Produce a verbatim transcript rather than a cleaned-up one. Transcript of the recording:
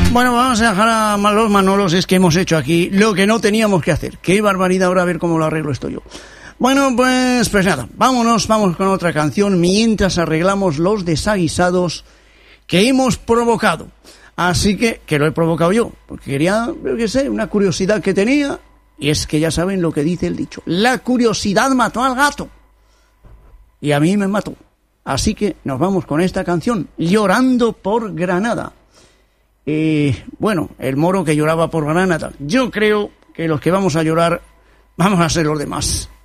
Bueno, vamos a dejar a los Manolos, es que hemos hecho aquí lo que no teníamos que hacer. Qué barbaridad, ahora a ver cómo lo arreglo esto yo. Bueno, pues, pues nada, vámonos, vamos con otra canción mientras arreglamos los desaguisados que hemos provocado. Así que, que lo he provocado yo, porque quería, yo qué sé, una curiosidad que tenía, y es que ya saben lo que dice el dicho. La curiosidad mató al gato, y a mí me mató. Así que nos vamos con esta canción, Llorando por Granada. Eh, bueno, el moro que lloraba por Granada. Yo creo que los que vamos a llorar vamos a ser los demás.